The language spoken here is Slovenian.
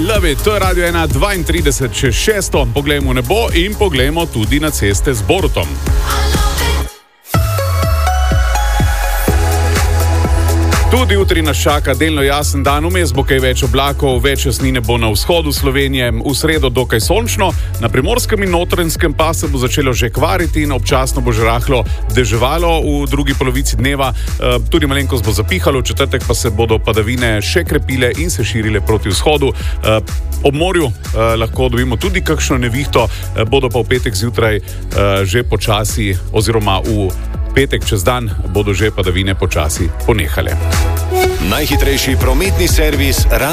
love it, to je Radio 1, 32 čez 6. Poglejmo nebo in poglejmo tudi na ceste z Borutom. Tudi jutri nas čaka delno jasen dan, vmes bo kaj več oblakov, več jasnine bo na vzhodu Slovenije, v sredo dokaj sončno, na Primorskem in Notranjskem pa se bo začelo že kvariti in občasno bo že rahlo deževalo v drugi polovici dneva, tudi malenkost bo zapihalo, v četrtek pa se bodo padavine še krepile in se širile proti vzhodu. Ob morju lahko dobimo tudi kakšno nevihto, bodo pa v petek zjutraj že počasi oziroma v petek čez dan bodo že padavine počasi ponehale. Najhitrejši prometni servis